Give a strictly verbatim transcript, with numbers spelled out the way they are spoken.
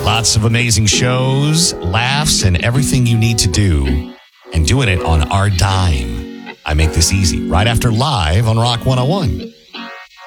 Lots of amazing shows, laughs, and everything you need to do. And doing it on our dime. I make this easy right after Live on Rock one oh one.